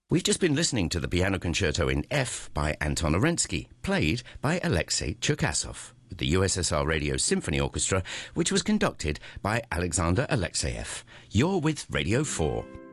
We've just been listening to the Piano Concerto in F by Anton Arensky, played by Alexei Cherkasov, with the USSR Radio Symphony Orchestra, which was conducted by Alexander Alexeyev. You're with Radio 4.